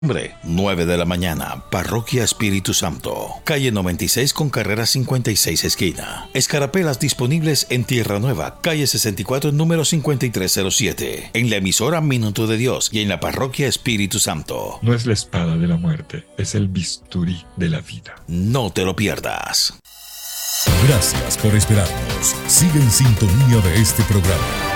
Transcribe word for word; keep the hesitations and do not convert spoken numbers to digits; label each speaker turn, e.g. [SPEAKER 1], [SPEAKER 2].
[SPEAKER 1] nueve de la mañana, Parroquia Espíritu Santo, calle noventa y seis con carrera cincuenta y seis esquina. Escarapelas disponibles en Tierra Nueva, calle sesenta y cuatro, número cincuenta y tres cero siete, en la emisora Minuto de Dios y en la Parroquia Espíritu Santo.
[SPEAKER 2] No es la espada de la muerte, es el bisturí de la vida.
[SPEAKER 1] No te lo pierdas.
[SPEAKER 3] Gracias por esperarnos. Sigue en sintonía de este programa.